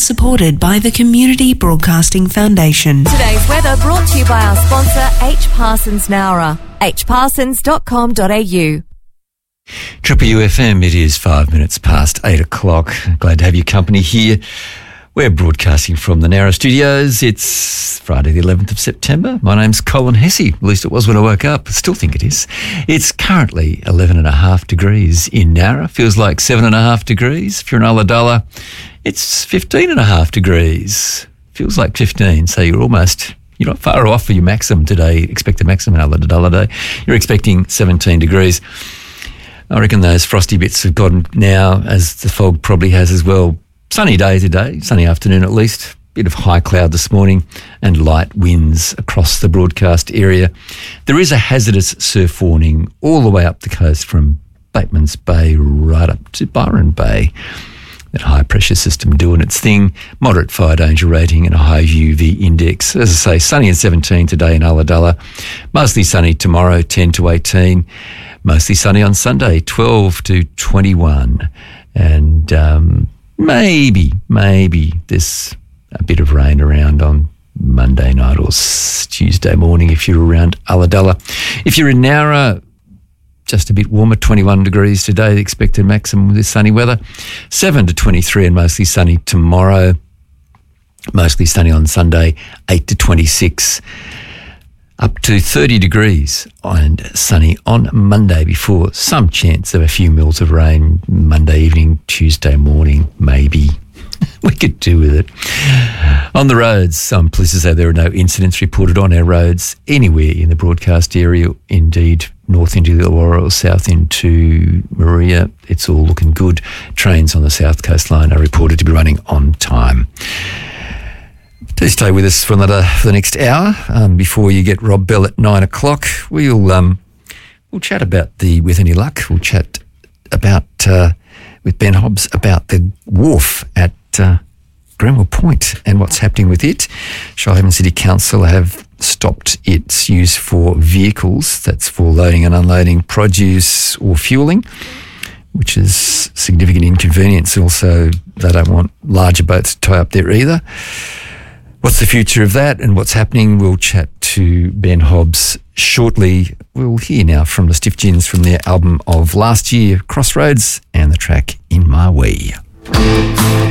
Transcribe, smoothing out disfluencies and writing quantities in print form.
supported by the Community Broadcasting Foundation. Today's weather brought to you by our sponsor, H. Parsons Nowra. hparsons.com.au. Triple UFM, it is 5 minutes past 8 o'clock. Glad to have your company here. We're broadcasting from the Nowra studios. It's Friday the 11th of September. My name's Colin Hesse. At least it was when I woke up. I still think it is. It's currently 11.5 degrees in Nowra. Feels like 7.5 degrees. If you're in Ulladulla, it's 15.5 degrees. Feels like 15, so you're not far off for your maximum today. Expect a maximum in Ulladulla day. You're expecting 17 degrees. I reckon those frosty bits have gone now, as the fog probably has as well. Sunny day today, sunny afternoon at least. Bit of high cloud this morning and light winds across the broadcast area. There is a hazardous surf warning all the way up the coast from Bateman's Bay right up to Byron Bay. That high pressure system doing its thing. Moderate fire danger rating and a high UV index. As I say, sunny and 17 today in Ulladulla. Mostly sunny tomorrow, 10 to 18. Mostly sunny on Sunday, 12 to 21. And maybe there's a bit of rain around on Monday night or Tuesday morning if you're around Ulladulla. If you're in Nowra, just a bit warmer, 21 degrees today, the expected maximum with this sunny weather. 7 to 23 and mostly sunny tomorrow. Mostly sunny on Sunday, 8 to 26. Up to 30 degrees and sunny on Monday before some chance of a few mils of rain Monday evening, Tuesday morning, maybe. We could do with it. On the roads, I'm pleased to say there are no incidents reported on our roads anywhere in the broadcast area. Indeed, north into the Illawarra or south into Maria, it's all looking good. Trains on the South Coast Line are reported to be running on time. Do stay with us for the next hour before you get Rob Bell at 9 o'clock. We'll chat about with any luck. We'll chat about with Ben Hobbs about the wharf at Granville Point and what's happening with it. Shoalhaven City Council have stopped its use for vehicles. That's for loading and unloading produce or fueling, which is significant inconvenience. Also, they don't want larger boats to tie up there either. What's the future of that and what's happening? We'll chat to Ben Hobbs shortly. We'll hear now from the Stiff Gins from their album of last year, Crossroads, and the track In My Way.